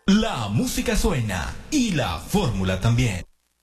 La música suena y la fórmula también.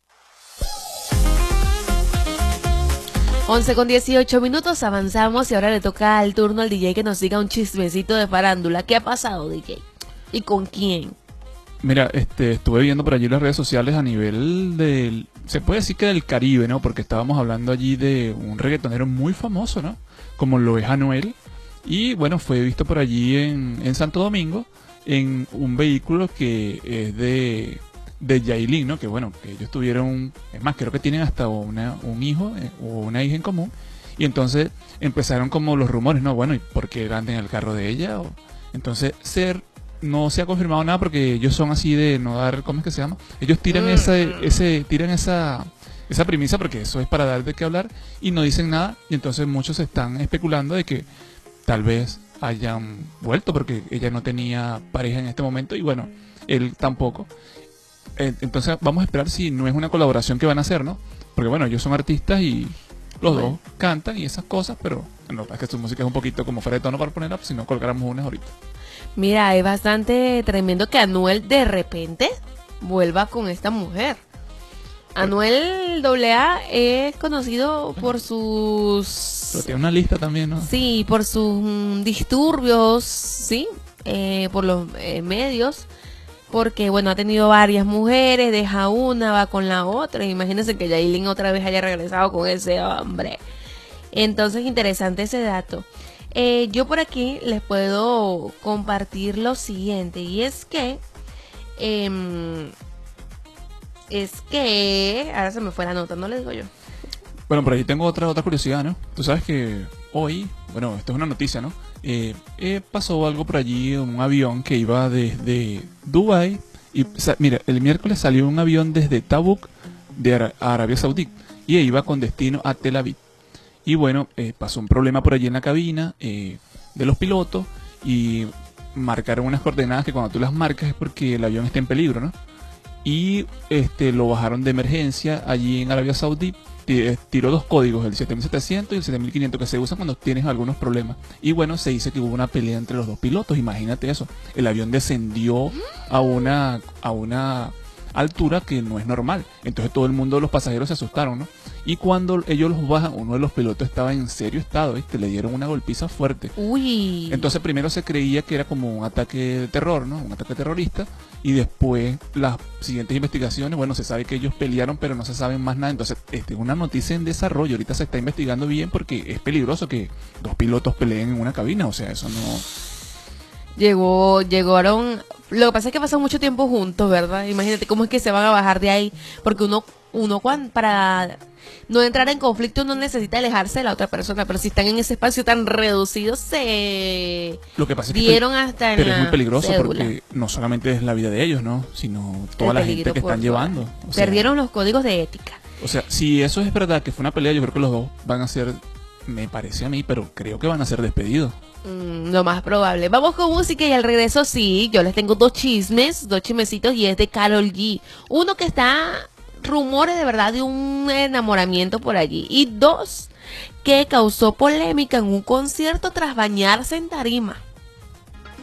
11:18, avanzamos y ahora le toca el turno al DJ que nos diga un chismecito de farándula. ¿Qué ha pasado, DJ? ¿Y con quién? Mira, estuve viendo por allí las redes sociales a nivel del, se puede decir que del Caribe, ¿no? Porque estábamos hablando allí de un reggaetonero muy famoso, ¿no? Como lo es Anuel. Y bueno, fue visto por allí en Santo Domingo en un vehículo que es de Yailin, ¿no? Que bueno, que ellos tuvieron, es más, creo que tienen hasta un hijo o una hija en común. Y entonces empezaron como los rumores, ¿no? Bueno, ¿y por qué andan en el carro de ella? Entonces, no se ha confirmado nada porque ellos son así de no dar, ¿cómo es que se llama? Ellos tiran esa premisa porque eso es para dar de qué hablar y no dicen nada. Y entonces muchos están especulando de que tal vez hayan vuelto porque ella no tenía pareja en este momento y bueno, él tampoco. Entonces vamos a esperar si no es una colaboración que van a hacer, ¿no? Porque bueno, ellos son artistas y los dos cantan y esas cosas, pero no, es que su música es un poquito como fuera de tono para ponerla, si no colgáramos unas ahorita. Mira, es bastante tremendo que Anuel de repente vuelva con esta mujer. Anuel AA es conocido por sus... Pero tiene una lista también, ¿no? Sí, por sus disturbios, sí, por los medios. Porque, bueno, ha tenido varias mujeres, deja una, va con la otra. Imagínense que Yailin otra vez haya regresado con ese hombre. Entonces, interesante ese dato. Yo por aquí les puedo compartir lo siguiente. Y es que... ahora se me fue la nota, no le digo yo. Bueno, por ahí tengo otra curiosidad, ¿no? Tú sabes que hoy, bueno, esto es una noticia, ¿no? Pasó algo por allí, un avión que iba desde Dubái. Y mira, el miércoles salió un avión desde Tabuk de Arabia Saudí y iba con destino a Tel Aviv. Y bueno, pasó un problema por allí en la cabina de los pilotos y marcaron unas coordenadas que cuando tú las marcas es porque el avión está en peligro, ¿no? Y lo bajaron de emergencia allí en Arabia Saudí. Tiró dos códigos, el 7700 y el 7500, que se usan cuando tienes algunos problemas. Y bueno, se dice que hubo una pelea entre los dos pilotos. Imagínate eso. El avión descendió a una altura que no es normal. Entonces todo el mundo, los pasajeros se asustaron, ¿no? Y cuando ellos los bajan, uno de los pilotos estaba en serio estado, ¿viste? Le dieron una golpiza fuerte. Uy. Entonces primero se creía que era como un ataque de terror, ¿no? Un ataque terrorista. Y después las siguientes investigaciones, bueno, se sabe que ellos pelearon, pero no se sabe más nada. Entonces, es una noticia en desarrollo. Ahorita se está investigando bien porque es peligroso que dos pilotos peleen en una cabina. O sea, eso no... Llegaron. Lo que pasa es que pasan mucho tiempo juntos, ¿verdad? Imagínate cómo es que se van a bajar de ahí. Porque uno para no entrar en conflicto uno necesita alejarse de la otra persona. Pero si están en ese espacio tan reducido, lo que pasa es dieron hasta en pero es muy peligroso cédula. porque no solamente es la vida de ellos, ¿no? Sino toda la gente que están llevando. O sea, perdieron los códigos de ética. O sea, si eso es verdad que fue una pelea, yo creo que los dos van a ser, me parece a mí, pero creo que van a ser despedidos. Lo más probable. Vamos con música y al regreso sí, yo les tengo dos chismecitos y es de Karol G. Uno que está rumores de verdad de un enamoramiento por allí y dos que causó polémica en un concierto tras bañarse en tarima.